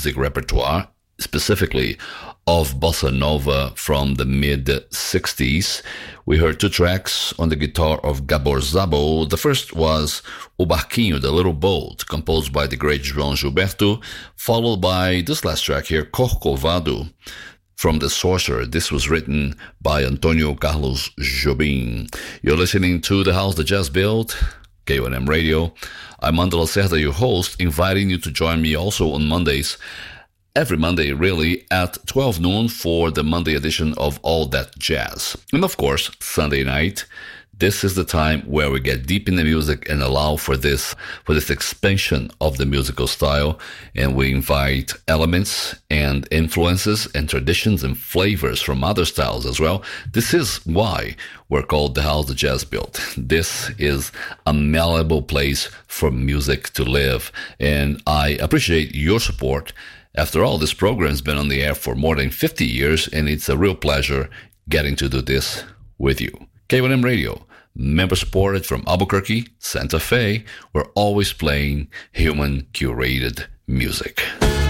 music repertoire, specifically of bossa nova from the mid-60s. We heard two tracks on the guitar of Gabor Szabo. The first was O Barquinho, the Little Boat, composed by the great João Gilberto, followed by this last track here, Corcovado, from The Sorcerer. This was written by Antonio Carlos Jobim. You're listening to The House the Jazz Built, KONM Radio. I'm Mando Lacerda, your host, inviting you to join me also on Mondays, every Monday really, at 12 noon for the Monday edition of All That Jazz. And of course, Sunday night. This is the time where we get deep in the music and allow for this expansion of the musical style, and we invite elements and influences and traditions and flavors from other styles as well. This is why we're called The House the Jazz Built. This is a malleable place for music to live, and I appreciate your support. After all, this program's been on the air for more than 50 years, and it's a real pleasure getting to do this with you. KONM Radio, member supported from Albuquerque, Santa Fe. We're always playing human curated music.